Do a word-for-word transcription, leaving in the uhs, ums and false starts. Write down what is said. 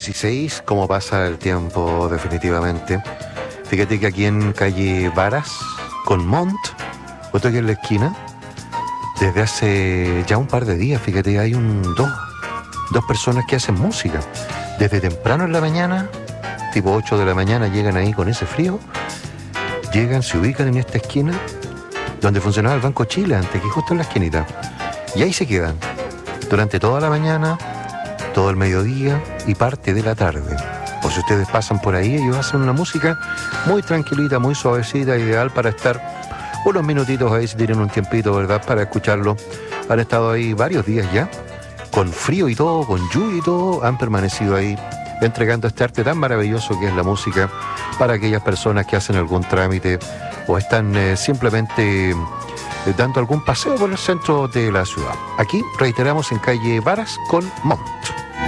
dieciséis, cómo pasa el tiempo definitivamente. Fíjate que aquí en calle Varas, con Montt, otro aquí en la esquina, desde hace ya un par de días, fíjate, hay un dos, dos personas que hacen música. Desde temprano en la mañana, tipo ocho de la mañana, llegan ahí con ese frío, llegan, se ubican en esta esquina, donde funcionaba el Banco Chile antes, aquí justo en la esquinita. Y ahí se quedan, durante toda la mañana, todo el mediodía y parte de la tarde. O si ustedes pasan por ahí, ellos hacen una música muy tranquilita, muy suavecita, ideal para estar unos minutitos ahí si tienen un tiempito, ¿verdad?, para escucharlo. Han estado ahí varios días ya, con frío y todo, con lluvia y todo, han permanecido ahí entregando este arte tan maravilloso que es la música para aquellas personas que hacen algún trámite o están eh, simplemente eh, dando algún paseo por el centro de la ciudad. Aquí reiteramos en calle Varas con Montt.